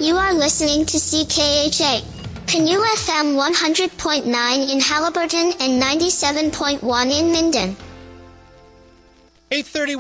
You are listening to CKHA. Canoe FM 100.9 in Halliburton and 97.1 in Minden. 8:31